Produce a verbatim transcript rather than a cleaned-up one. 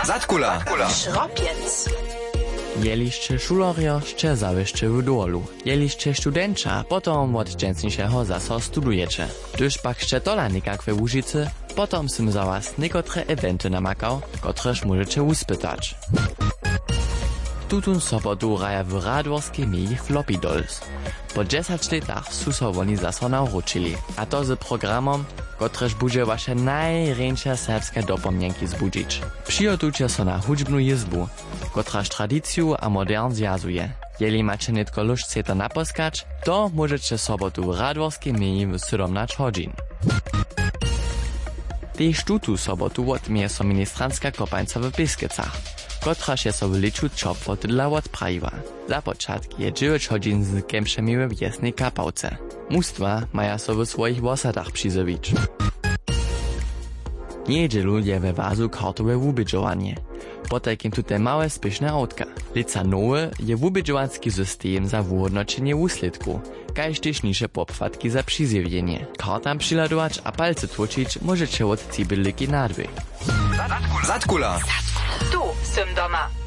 Zatkula. Szropiec. Jeliście szulorio jeszcze zawieszcze w dolu. Jeliście studenča, potom od dżęsniejszego zaso studujecie. Gdyż pak jeszcze tola nikakwe łużycy, potom sym za was niekotre eventy namakał, kotreż możecie uspytać. Tutun sobotu raja w Radworskiej mieji Floppy Dolls. Po dziesięciu latach su so oni zaso nauczyli, a to z programom, kotreż bude wasze najręcze serbskie dopomnienki zbudzić. Przygotujcie so na hudźbnu izbu, kotraż tradycju a modern zjazuje. Jeli macie netko luż chcete naposkać, to możecie sobotu w Radworskiej mieji w siedemnaście godzin. Tež tutu sobotu odmije so ministranska kopańca w Biskicach, kotraż je so w liczu čopotydla odprawiła. Za początki je dziewięć godzin z kemszemi w Jasnej Kapałce. Mustwa maja so w swoich wosadach przyzywić. Niedzielu je we wazu kartowe wubidżowanie. Potajkim tutaj małe spieszne autka. Lica nowe je wubidżowanski system za wyhodnoczenie uslitku, kaž tež niže popfatki za przyzjewienie. Kartam przyladować a palce tłoczyć możecie od cibyliki na dwie. Zatkula. Tu, sym doma.